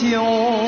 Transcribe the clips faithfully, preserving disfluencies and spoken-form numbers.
révolution.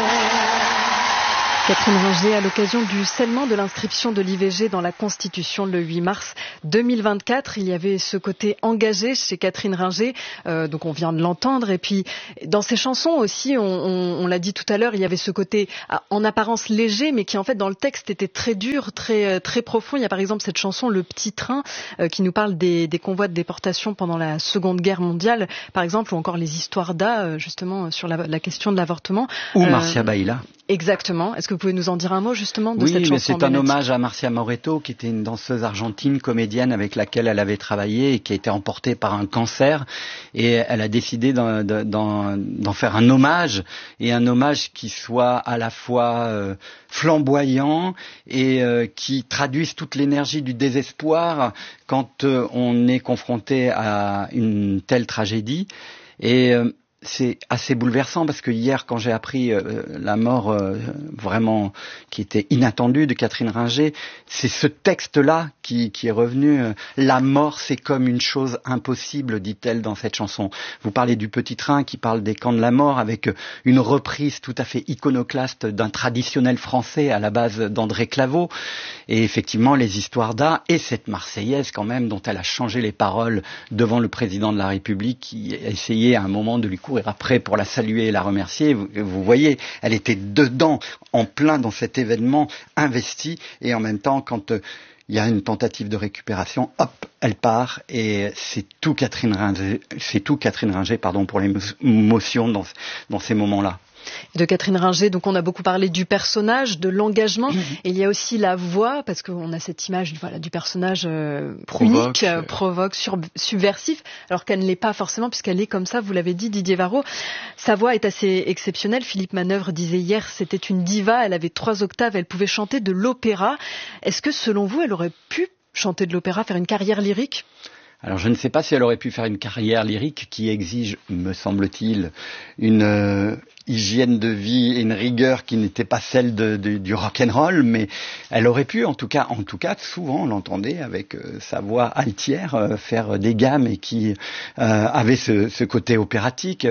Catherine Ringer, à l'occasion du scellement de l'inscription de l'I V G dans la Constitution le huit mars deux mille vingt-quatre, il y avait ce côté engagé chez Catherine Ringer, euh, donc on vient de l'entendre, et puis dans ses chansons aussi, on, on, on l'a dit tout à l'heure, il y avait ce côté en apparence léger, mais qui en fait dans le texte était très dur, très très profond. Il y a par exemple cette chanson Le Petit Train, euh, qui nous parle des, des convois de déportation pendant la Seconde Guerre mondiale, par exemple, ou encore les histoires d'A, justement sur la, la question de l'avortement. Ou euh, Marcia Baïla. Exactement. Est-ce que vous pouvez nous en dire un mot justement de oui, cette chanson? Oui, mais c'est un hommage à Marcia Moretto, qui était une danseuse argentine, comédienne avec laquelle elle avait travaillé et qui a été emportée par un cancer. Et elle a décidé d'en, d'en, d'en faire un hommage, et un hommage qui soit à la fois euh, flamboyant et euh, qui traduise toute l'énergie du désespoir quand euh, on est confronté à une telle tragédie. Et euh, c'est assez bouleversant parce que hier, quand j'ai appris euh, la mort euh, vraiment qui était inattendue de Catherine Ringer, c'est ce texte-là qui, qui est revenu. Euh, la mort, c'est comme une chose impossible, dit-elle dans cette chanson. Vous parlez du Petit Train qui parle des camps de la mort avec une reprise tout à fait iconoclaste d'un traditionnel français à la base d'André Claveau. Et effectivement, les histoires d'A et cette Marseillaise quand même, dont elle a changé les paroles devant le président de la République, qui a essayé à un moment de lui courir après pour la saluer et la remercier. Vous, vous voyez, elle était dedans, en plein dans cet événement, investie, et en même temps, quand il euh, y a une tentative de récupération, hop, elle part, et c'est tout Catherine Ringer, c'est tout Catherine Ringer, pardon, pour l'émotion dans, dans ces moments-là. De Catherine Ringer, donc on a beaucoup parlé du personnage, de l'engagement, mmh. et il y a aussi la voix, parce qu'on a cette image voilà, du personnage euh, provoque, unique, euh, provoque, sur, subversif, alors qu'elle ne l'est pas forcément, puisqu'elle est comme ça, vous l'avez dit, Didier Varro. Sa voix est assez exceptionnelle. Philippe Manœuvre disait hier, c'était une diva, elle avait trois octaves, elle pouvait chanter de l'opéra. Est-ce que selon vous, elle aurait pu chanter de l'opéra, faire une carrière lyrique ? Alors je ne sais pas si elle aurait pu faire une carrière lyrique qui exige, me semble-t-il, une euh, hygiène de vie et une rigueur qui n'était pas celle de, de, du rock'n'roll, mais elle aurait pu, en tout cas, en tout cas, souvent on l'entendait avec euh, sa voix altière euh, faire des gammes et qui euh, avait ce, ce côté opératique.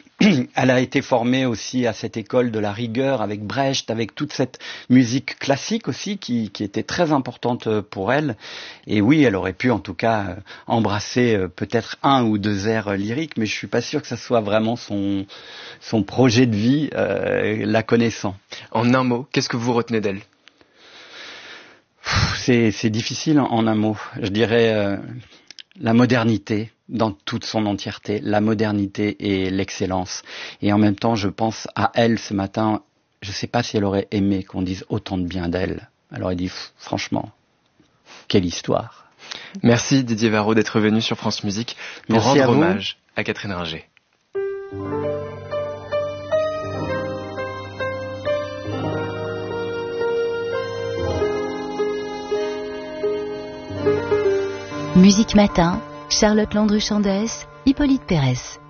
Elle a été formée aussi à cette école de la rigueur avec Brecht, avec toute cette musique classique aussi qui, qui était très importante pour elle. Et oui, elle aurait pu en tout cas embrasser peut-être un ou deux airs lyriques, mais je suis pas sûr que ça soit vraiment son, son projet de vie, euh, la connaissant. En un mot, qu'est-ce que vous retenez d'elle ? C'est, c'est difficile en, en un mot. Je dirais euh, la modernité. Dans toute son entièreté, la modernité et l'excellence. Et en même temps, je pense à elle ce matin, je ne sais pas si elle aurait aimé qu'on dise autant de bien d'elle. Elle aurait dit, franchement, quelle histoire. Merci Didier Varro d'être venu sur France Musique pour Merci rendre à hommage à Catherine Ringer. Musique Matin, Charlotte Landru-Chandès, Hippolyte Pérez.